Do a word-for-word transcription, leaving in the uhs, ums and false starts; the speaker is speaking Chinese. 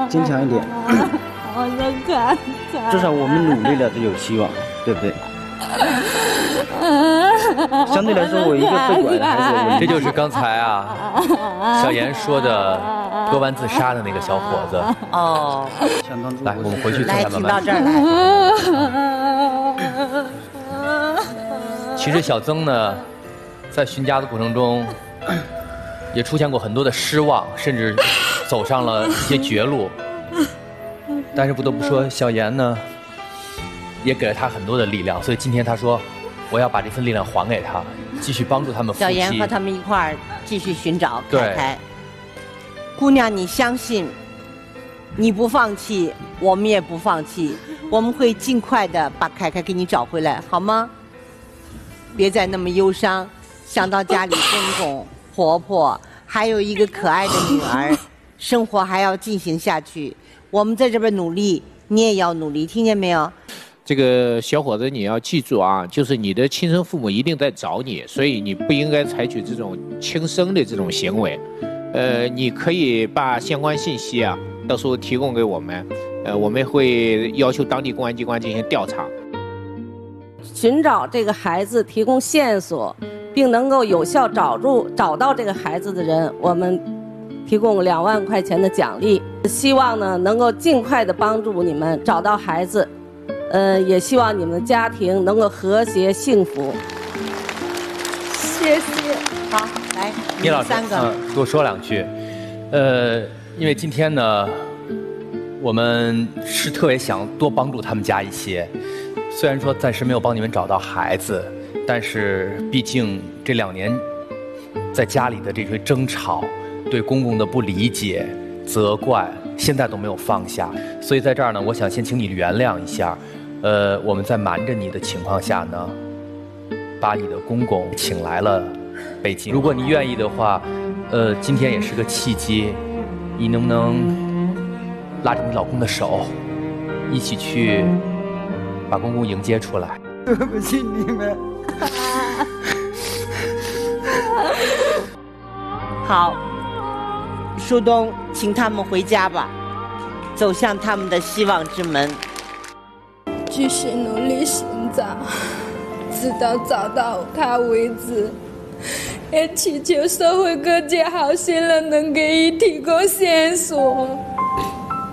坚强一点。 我想看看。 至少我们努力了就有希望，对不对？相对来说，我一个被拐的孩子， 这就是刚才啊，小妍说的割腕自杀的那个小伙子。 哦， 来，我们回去来， 看看请到这儿来。其实小曾呢，在寻家的过程中，也出现过很多的失望，甚至走上了一些绝路。但是不得不说，小妍呢，也给了他很多的力量。所以今天他说，我要把这份力量还给他，继续帮助他们夫妻。 小妍和他们一块儿继续寻找凯凯。姑娘，你相信，你不放弃，我们也不放弃，我们会尽快的把凯凯给你找回来，好吗？别再那么忧伤，想到家里公公、婆婆，还有一个可爱的女儿，生活还要进行下去。我们在这边努力，你也要努力，听见没有？ 这个小伙子，你要记住啊，就是你的亲生父母一定在找你，所以你不应该采取这种轻生的这种行为。呃，你可以把相关信息啊，到时候提供给我们，呃，我们会要求当地公安机关进行调查。 寻找这个孩子，提供线索，并能够有效找住找到这个孩子的人，我们提供两万块钱的奖励。希望呢能够尽快的帮助你们找到孩子，呃，也希望你们的家庭能够和谐幸福。 谢谢。好，来， 聂老师， 三个， 嗯，多说两句。呃，因为今天呢，我们是特别想多帮助他们家一些。虽然说暂时没有帮你们找到孩子，但是毕竟这两年在家里的这些争吵，对公公的不理解、责怪，现在都没有放下。所以在这儿呢，我想先请你原谅一下。呃，我们在瞒着你的情况下呢，把你的公公请来了北京。如果你愿意的话，呃，今天也是个契机，你能不能拉着你老公的手，一起去把公公迎接出来？ 对不起你们。 好，树东，请他们回家吧，走向他们的希望之门。 继续努力寻找，直到找到他为止。也祈求社会各界好心人能给予提供线索。